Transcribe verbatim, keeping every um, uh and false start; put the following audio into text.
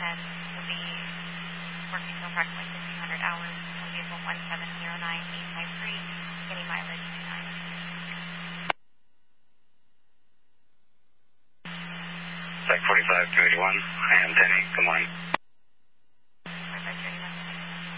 and will be working for approximately fifteen hundred hours on vehicle one seven zero nine eight five three, getting mileage two nine. Sec forty-five two eighty-one, I am Denny, good morning.